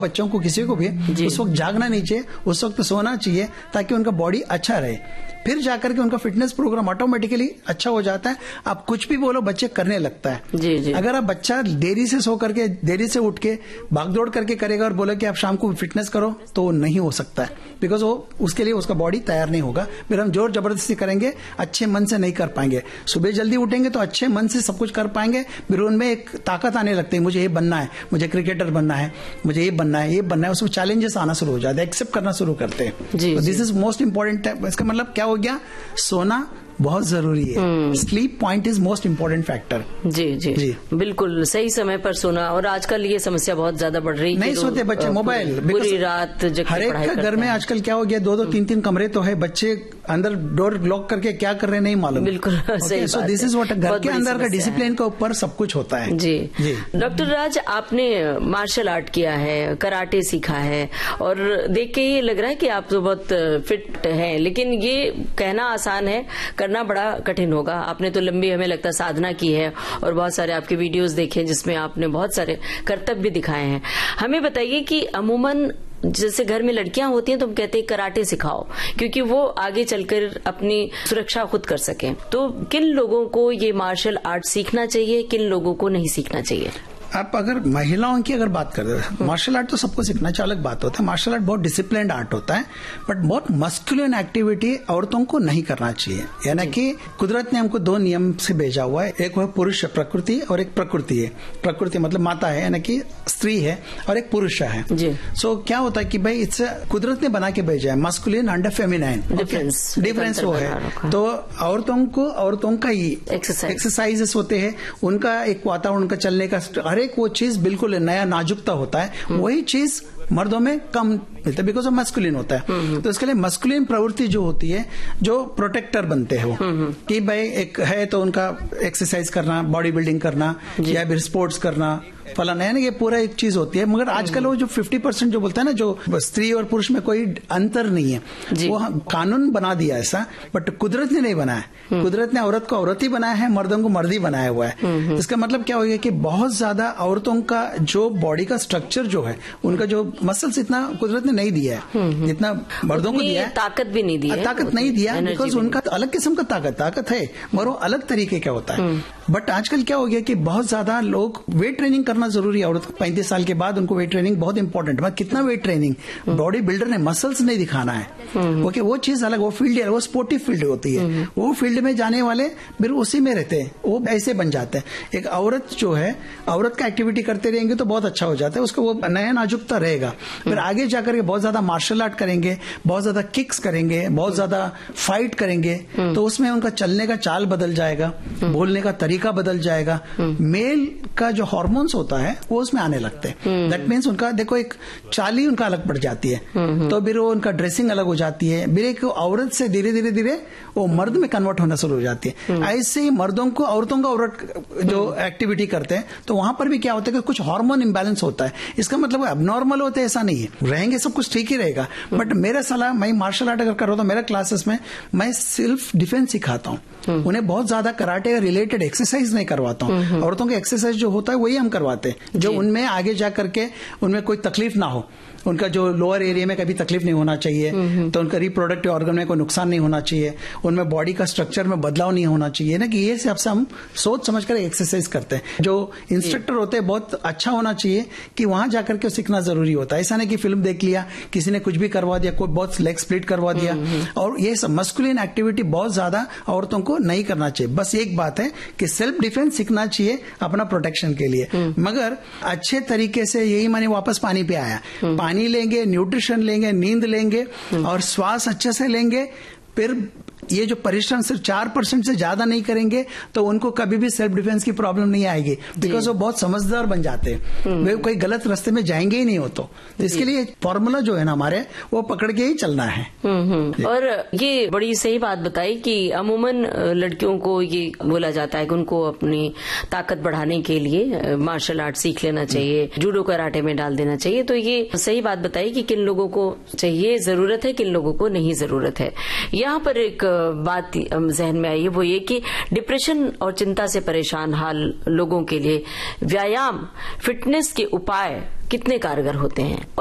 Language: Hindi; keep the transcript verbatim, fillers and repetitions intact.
बच्चों को किसी को भी उस वक्त जागना नहीं चाहिए, उस वक्त सोना चाहिए ताकि उनका बॉडी अच्छा रहे। फिर जाकर के उनका फिटनेस प्रोग्राम ऑटोमेटिकली अच्छा हो जाता है। आप कुछ भी बोलो बच्चे करने लगता है। जी जी। अगर आप बच्चा देरी से सो करके देरी से उठ के भागदौड़ करके करेगा और बोले कि आप शाम को फिटनेस करो तो नहीं हो सकता है, बिकॉज वो उसके लिए उसका बॉडी तैयार नहीं होगा। फिर हम जोर जबरदस्ती करेंगे अच्छे मन से नहीं कर पाएंगे। सुबह जल्दी उठेंगे तो अच्छे मन से सब कुछ कर पाएंगे, फिर उनमें एक ताकत आने लगती है, मुझे ये बनना है, मुझे क्रिकेटर बनना है, मुझे ये बनना है, ये बनना है। उसमें चैलेंजेस आना शुरू हो जाते हैं, एक्सेप्ट करना शुरू करते हैं। This is most important. इसका मतलब क्या हो गया, सोना बहुत जरूरी है। Sleep point is most important factor. जी, जी जी बिल्कुल सही समय पर सोना। और आजकल ये समस्या बहुत ज्यादा बढ़ रही है, नहीं सोते बच्चे, मोबाइल पूरी रात जग हर एक का घर में आजकल क्या हो गया, दो दो तीन तीन कमरे तो है, बच्चे अंदर डोर लॉक करके क्या कर रहे हैं नहीं मालूम। बिल्कुल सही। सो दिस इज व्हाट, घर के अंदर का डिसिप्लिन के ऊपर सब कुछ होता है। जी जी। डॉक्टर राज, आपने मार्शल आर्ट किया है, कराटे सीखा है, और देख के ये लग रहा है कि आप तो बहुत फिट हैं, लेकिन ये कहना आसान है, करना बड़ा कठिन होगा। आपने तो लंबी हमें लगता है साधना की है और बहुत सारे आपके वीडियोस देखे जिसमें आपने बहुत सारे कर्तव्य दिखाए हैं। हमें बताइए कि अमूमन जैसे घर में लड़कियां होती हैं तो हम कहते हैं कराटे सिखाओ, क्योंकि वो आगे चलकर अपनी सुरक्षा खुद कर सकें। तो किन लोगों को ये मार्शल आर्ट सीखना चाहिए, किन लोगों को नहीं सीखना चाहिए? आप अगर महिलाओं की अगर बात करें, मार्शल आर्ट तो सबको सीखना चाहिए, अलग बात होता है। मार्शल आर्ट बहुत डिसिप्लिन्ड आर्ट होता है, बट बहुत मस्कुलिन एक्टिविटी औरतों को नहीं करना चाहिए। यानी कि कुदरत ने हमको दो नियम से भेजा हुआ है, एक है पुरुष प्रकृति और एक प्रकृति है। प्रकृति मतलब माता है, यानी कि स्त्री है, और एक पुरुष है। सो so, क्या होता है कि भाई इससे कुदरत ने बना के भेजा है masculine under feminine. Difference difference वो है। तो औरतों को औरतों का ही एक्सरसाइजेस होते हैं, उनका एक वातावरण, उनका चलने का हर एक वो चीज बिल्कुल नया नाजुकता होता है। वही चीज मर्दों में कम मिलता है बिकॉज ऑफ मस्कुलिन होता है। तो इसके लिए मस्कुलिन प्रवृत्ति जो होती है, जो प्रोटेक्टर बनते हैं वो, कि भाई एक है तो उनका एक्सरसाइज करना, बॉडी बिल्डिंग करना या फिर स्पोर्ट्स करना, फलाना है ना, ये पूरा एक चीज होती है। मगर आजकल वो जो फिफ्टी परसेंट जो बोलता है ना, जो स्त्री और पुरुष में कोई अंतर नहीं है, वो कानून बना दिया ऐसा, बट कुदरत ने नहीं बनाया। कुदरत ने औरत को औरत ही बनाया है, मर्दों को मर्द ही बनाया हुआ है। इसका मतलब क्या हो गया कि बहुत ज्यादा औरतों का जो बॉडी का स्ट्रक्चर जो है, उनका जो मसल्स इतना कुदरत ने नहीं दिया है जितना मर्दों को दिया है। ताकत भी नहीं दिया, ताकत नहीं दिया, बिकॉज उनका अलग किस्म का ताकत ताकत है, मगर वो अलग तरीके का होता है। बट आजकल क्या हो गया कि बहुत ज्यादा लोग वेट ट्रेनिंग करना जरूरी है। औरत पैंतीस साल के बाद उनको वेट ट्रेनिंग बहुत इंपॉर्टेंट है। कितना वेट ट्रेनिंग, बॉडी बिल्डर ने मसल्स नहीं दिखाना है, ओके, वो चीज अलग, वो फील्ड है, वो स्पोर्टिव फील्ड होती है। वो फील्ड में जाने वाले फिर उसी में रहते हैं, वो ऐसे बन जाते हैं। एक औरत जो है, औरत का एक्टिविटी करते रहेंगे तो बहुत अच्छा हो जाता है, उसको वो नया नाजुकता रहेगा। फिर आगे जाकर के बहुत ज्यादा मार्शल आर्ट करेंगे, बहुत ज्यादा किक्स करेंगे, बहुत ज्यादा फाइट करेंगे, तो उसमें उनका चलने का चाल बदल जाएगा, बोलने का तरीका बदल जाएगा। मेल का जो हार्मोन्स होता है वो उसमें आने लगते हैं। दैट मीन्स उनका देखो एक चाल ही उनका अलग पड़ जाती है, तो फिर वो उनका ड्रेसिंग अलग हो जाती है। फिर एक औरत से धीरे धीरे धीरे वो मर्द में कन्वर्ट होना शुरू हो जाती है। ऐसे ही मर्दों को औरतों का औरत जो एक्टिविटी करते हैं तो वहां पर भी क्या होता है कि कुछ हार्मोन इम्बैलेंस होता है। इसका मतलब अबनॉर्मल होते हैं ऐसा नहीं है, रहेंगे सब कुछ ठीक ही रहेगा। बट मेरा सलाह, मैं मार्शल आर्ट अगर कर रहा हूं तो मेरा क्लासेस में मैं सिर्फ डिफेंस सिखाता हूं, उन्हें बहुत ज्यादा कराटे रिलेटेड एक्सरसाइज नहीं करवाता हूं। औरतों के एक्सरसाइज जो होता है वही हम करवाते हैं, जो उनमें आगे जा करके उनमें कोई तकलीफ ना हो, उनका जो लोअर एरिया में कभी तकलीफ नहीं होना चाहिए, तो उनका रिप्रोडक्टिव ऑर्गन में कोई नुकसान नहीं होना चाहिए, उनमें बॉडी का स्ट्रक्चर में बदलाव नहीं होना चाहिए ना, कि ये सबसे हम सोच समझ कर एक्सरसाइज करते हैं। जो इंस्ट्रक्टर होते हैं बहुत अच्छा होना चाहिए कि वहां जाकर के सीखना जरूरी होता है। ऐसा नहीं कि फिल्म देख लिया, किसी ने कुछ भी करवा दिया, कोई बहुत लेग स्प्लिट करवा दिया, और ये सब मस्कुलिन एक्टिविटी बहुत ज्यादा औरतों को नहीं करना चाहिए। बस एक बात है कि सेल्फ डिफेंस सीखना चाहिए अपना प्रोटेक्शन के लिए, मगर अच्छे तरीके से। यही मैंने वापस पानी पे आया, पानी लेंगे, न्यूट्रिशन लेंगे, नींद लेंगे और श्वास अच्छे से लेंगे, फिर ये जो परिश्रम सिर्फ चार परसेंट से ज्यादा नहीं करेंगे तो उनको कभी भी सेल्फ डिफेंस की प्रॉब्लम नहीं आएगी, बिकॉज वो बहुत समझदार बन जाते हैं, वे कोई गलत रास्ते में जाएंगे ही नहीं हो। तो इसके लिए फॉर्मूला जो है ना हमारे, वो पकड़ के ही चलना है। और ये बड़ी सही बात बताई कि अमूमन लड़कियों को ये बोला जाता है कि उनको अपनी ताकत बढ़ाने के लिए मार्शल आर्ट सीख लेना चाहिए, जूडो कराटे में डाल देना चाहिए। तो ये सही बात बताई कि किन लोगों को चाहिए, जरूरत है, किन लोगों को नहीं जरूरत है। यहाँ पर एक बात जहन में आई है, वो ये कि डिप्रेशन और चिंता से परेशान हाल लोगों के लिए व्यायाम, फिटनेस के उपाय कितने कारगर होते हैं।